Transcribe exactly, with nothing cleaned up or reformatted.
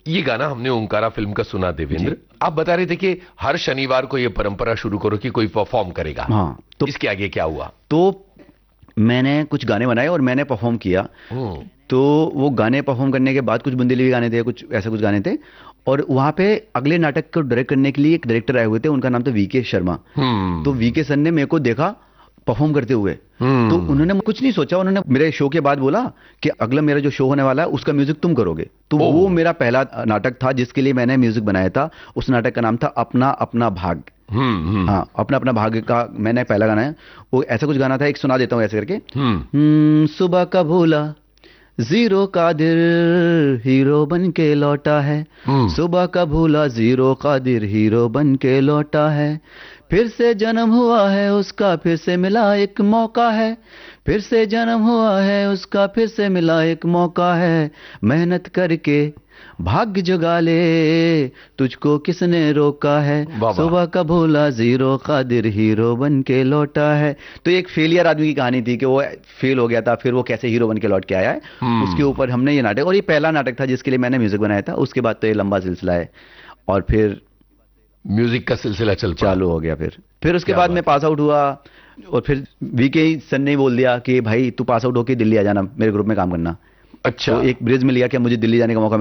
ये गाना हमने ओंकारा फिल्म का सुना देवेंद्र, आप बता रहे थे कि हर शनिवार को ये परंपरा शुरू करो कि कोई परफॉर्म करेगा। हाँ, तो इसके आगे क्या हुआ? तो मैंने कुछ गाने बनाए और मैंने परफॉर्म किया। तो वो गाने परफॉर्म करने के बाद कुछ बुंदेली गाने थे, कुछ ऐसे कुछ गाने थे, और वहां पे अगले नाटक को डायरेक्ट करने के लिए एक डायरेक्टर आए हुए थे, उनका नाम था वीके शर्मा। तो वीके सर ने मेरे को देखा परफॉर्म करते हुए, तो उन्होंने कुछ नहीं सोचा, उन्होंने मेरे शो के बाद बोला कि अगला मेरा जो शो होने वाला है उसका म्यूजिक तुम करोगे। तो वो मेरा पहला नाटक था जिसके लिए मैंने म्यूजिक बनाया था। उस नाटक का नाम था अपना अपना भाग। हाँ, अपना अपना भाग्य का मैंने पहला गाना है। वो ऐसा कुछ गाना था, एक सुना देता हूँ ऐसे करके। हम्म सुबह का भूला जीरो कादिर हीरो बन के लौटा है, सुबह का भूला जीरो कादिर हीरो बन के लौटा है, फिर से जन्म हुआ है उसका फिर से मिला एक मौका है, फिर से जन्म हुआ है उसका फिर से मिला एक मौका है, मेहनत करके भाग्य जगा ले तुझको किसने रोका है, सुबह का भूला जीरो कादिर हीरो बन के लौटा है। तो एक फेलियर आदमी की कहानी थी कि वो फेल हो गया था, फिर वो कैसे हीरो बन के लौट के आया है, उसके ऊपर हमने ये नाटक, और ये पहला नाटक था जिसके लिए मैंने म्यूजिक बनाया था। उसके बाद तो ये लंबा सिलसिला है और फिर म्यूजिक का सिलसिला चल चालू हो गया। फिर फिर उसके बाद मैं पास आउट हुआ और फिर वीके सर ने बोल दिया कि भाई तू पास आउट होके दिल्ली आ जाना, मेरे ग्रुप में काम करना। अच्छा। तो एक ब्रिज में लिया कि मुझे दिल्ली जाने का मौका